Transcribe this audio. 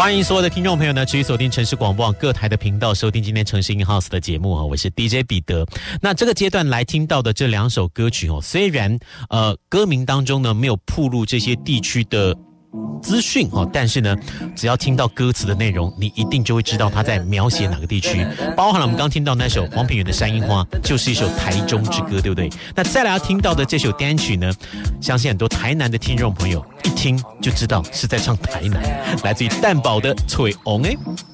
欢迎所有的听众朋友呢，持续锁定城市广播网各台的频道，收听今天城市 in house 的节目啊，我是 DJ 彼得。那这个阶段来听到的这2首歌曲哦，虽然歌名当中呢没有曝露这些地区的资讯哦，但是呢，只要听到歌词的内容，你一定就会知道他在描写哪个地区。包含了我们刚听到那首黄品源的《山樱花》，就是一首台中之歌，对不对？那再来要听到的这首单曲呢，相信很多台南的听众朋友一听就知道是在唱台南，来自于蛋堡的《吹红》